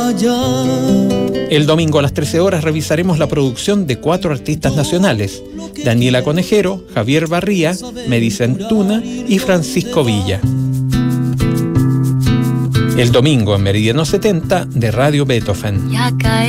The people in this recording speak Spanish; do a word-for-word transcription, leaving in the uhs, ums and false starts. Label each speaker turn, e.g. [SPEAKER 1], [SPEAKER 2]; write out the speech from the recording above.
[SPEAKER 1] El domingo a las trece horas revisaremos la producción de cuatro artistas nacionales: Daniela Conejero, Javier Barría, Medicen Tuna y Francisco Villa. El domingo en Meridiano setenta de Radio Beethoven.